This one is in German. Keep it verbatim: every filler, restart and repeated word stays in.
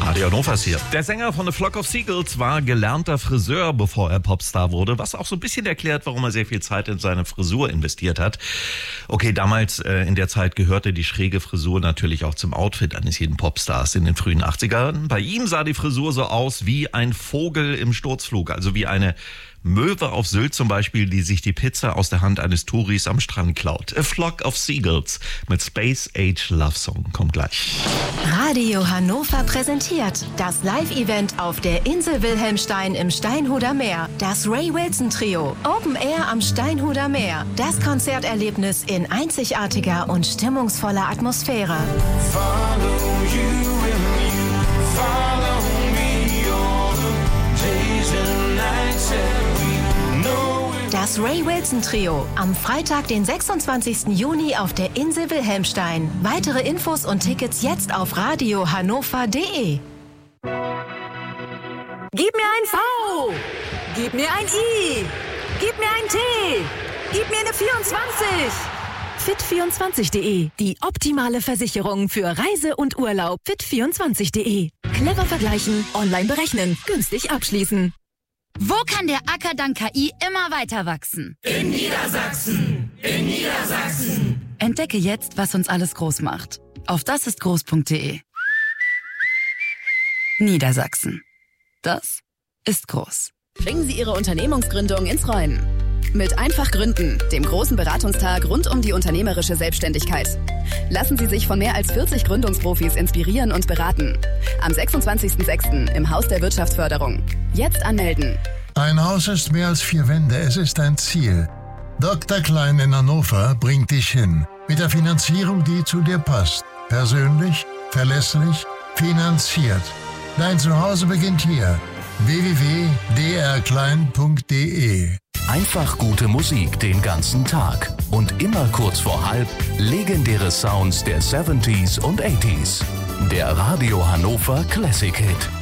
Radio Hannover ist hier. Der Sänger von The Flock of Seagulls war gelernter Friseur, bevor er Popstar wurde, was auch so ein bisschen erklärt, warum er sehr viel Zeit in seine Frisur investiert hat. Okay, damals äh, in der Zeit gehörte die schräge Frisur natürlich auch zum Outfit eines jeden Popstars in den frühen achtzigern. Bei ihm sah die Frisur so aus wie ein Vogel im Sturzflug, also wie eine Möwe auf Sylt zum Beispiel, die sich die Pizza aus der Hand eines Touris am Strand klaut. A Flock of Seagulls mit Space Age Love Song kommt gleich. Radio Hannover präsentiert das Live-Event auf der Insel Wilhelmstein im Steinhuder Meer. Das Ray Wilson Trio. Open Air am Steinhuder Meer. Das Konzerterlebnis in einzigartiger und stimmungsvoller Atmosphäre. Follow you and you, follow me all the days and nights. Das Ray Wilson Trio am Freitag, den sechsundzwanzigsten Juni auf der Insel Wilhelmstein. Weitere Infos und Tickets jetzt auf radio hannover punkt de. Gib mir ein V! Gib mir ein I! Gib mir ein T! Gib mir eine vierundzwanzig! fit vierundzwanzig punkt de. Die optimale Versicherung für Reise und Urlaub. fit vierundzwanzig punkt de. Clever vergleichen, online berechnen, günstig abschließen. Wo kann der Acker dank K I immer weiter wachsen? In Niedersachsen! In Niedersachsen! Entdecke jetzt, was uns alles groß macht. Auf dasistgroß punkt de. Niedersachsen. Das ist groß. Bringen Sie Ihre Unternehmensgründung ins Rollen. Mit Einfach Gründen, dem großen Beratungstag rund um die unternehmerische Selbstständigkeit. Lassen Sie sich von mehr als vierzig Gründungsprofis inspirieren und beraten. Am sechsundzwanzigsten sechsten im Haus der Wirtschaftsförderung. Jetzt anmelden. Ein Haus ist mehr als vier Wände, es ist ein Ziel. Doktor Klein in Hannover bringt dich hin. Mit der Finanzierung, die zu dir passt. Persönlich, verlässlich, finanziert. Dein Zuhause beginnt hier. w w w punkt d r klein punkt de. Einfach gute Musik den ganzen Tag. Und immer kurz vor halb legendäre Sounds der siebziger und achtziger. Der Radio Hannover Classic Hit.